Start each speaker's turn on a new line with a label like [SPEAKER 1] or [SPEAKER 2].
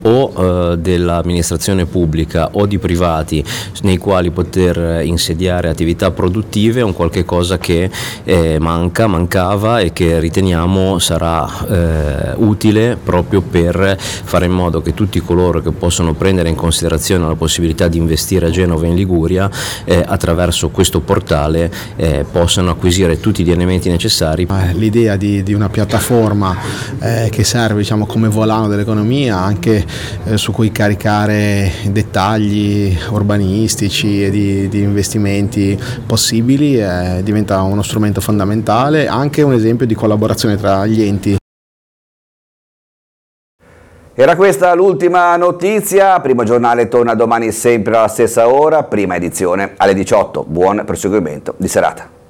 [SPEAKER 1] o dell'amministrazione pubblica o di privati nei quali poter insediare attività produttive è un qualche cosa che mancava e che riteniamo sarà utile proprio per fare in modo che tutti coloro che possono prendere in considerazione la possibilità di investire a Genova e in Liguria attraverso questo portale possano acquisire tutti gli elementi necessari.
[SPEAKER 2] L'idea di una piattaforma che serve, diciamo, come volano dell'economia, anche su cui caricare dettagli urbanistici e di investimenti possibili, diventa uno strumento fondamentale, anche un esempio di collaborazione tra gli enti.
[SPEAKER 3] Era questa l'ultima notizia. Primo Giornale torna domani sempre alla stessa ora, prima edizione alle 18. Buon proseguimento di serata.